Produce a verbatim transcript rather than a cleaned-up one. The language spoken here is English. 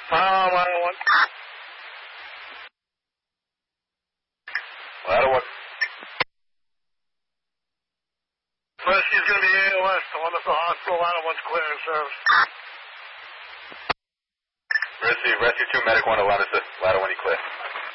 Uh, ladder one. Ladder one. Rescue's going to be A O S. The one at the hospital, ladder one's clear in service. Rescue, rescue two, medic one, ladder, ladder one, you clear.